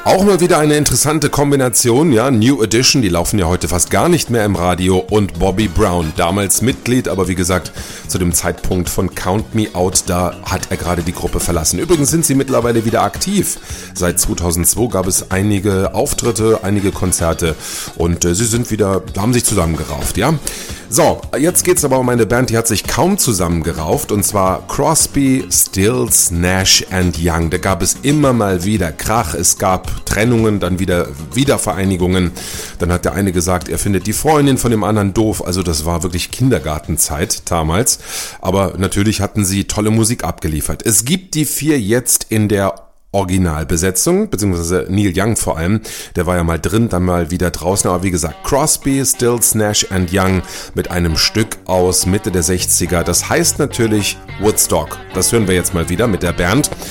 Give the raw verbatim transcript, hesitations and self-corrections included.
Auch mal wieder eine interessante Kombination, ja, New Edition, die laufen ja heute fast gar nicht mehr im Radio, und Bobby Brown, damals Mitglied, aber wie gesagt, zu dem Zeitpunkt von Count Me Out, da hat er gerade die Gruppe verlassen. Übrigens sind sie mittlerweile wieder aktiv. Seit zweitausendzwei gab es einige Auftritte, einige Konzerte und äh, sie sind wieder, haben sich zusammengerauft, ja. So, jetzt geht's aber um eine Band, die hat sich kaum zusammengerauft, und zwar Crosby, Stills, Nash and Young. Da gab es immer mal wieder Krach, es gab Trennungen, dann wieder Wiedervereinigungen. Dann hat der eine gesagt, er findet die Freundin von dem anderen doof. Also das war wirklich Kindergartenzeit damals. Aber natürlich hatten sie tolle Musik abgeliefert. Es gibt die vier jetzt in der Originalbesetzung, beziehungsweise Neil Young vor allem, der war ja mal drin, dann mal wieder draußen, aber wie gesagt, Crosby, Stills, Nash and Young mit einem Stück aus Mitte der sechziger, das heißt natürlich Woodstock. Das hören wir jetzt mal wieder mit der Band.